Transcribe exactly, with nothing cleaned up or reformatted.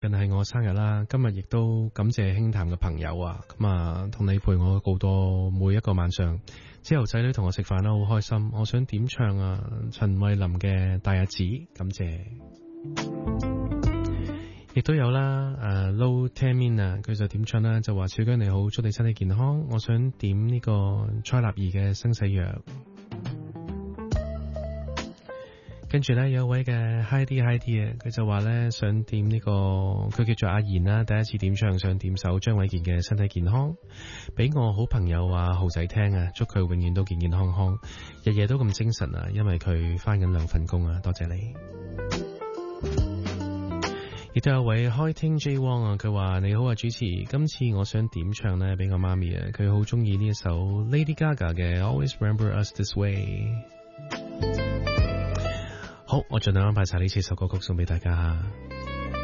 近係我生日啦，今日亦都感謝輕談嘅朋友啊，咁啊同你陪我好多每一個晚上，之後仔女同我食飯啦，好開心。我想點唱啊，陳慧琳嘅大日子，感謝。亦都有啦，誒 Low Tamin 啊，佢就點唱啦，就話小姜你好，祝你身體健康。我想點呢個蔡立兒嘅生死藥。跟住呢，有位嘅 Hi D Hi D 啊，佢就話呢，想點呢、這個，佢叫做阿賢啦，第一次點唱想點首張衛健嘅身體健康，俾我好朋友啊浩仔聽啊，祝佢永遠都健健康康，日夜都咁精神啊，因為佢返緊兩份工啊，多謝你。亦都有位開聽 J Wong 啊，佢話你好啊主持，今次我想點唱呢，俾我媽咪啊，佢好中意呢一首 Lady Gaga 嘅 Always Remember Us This Way。好，我盡量安排晒呢四首歌曲送俾大家。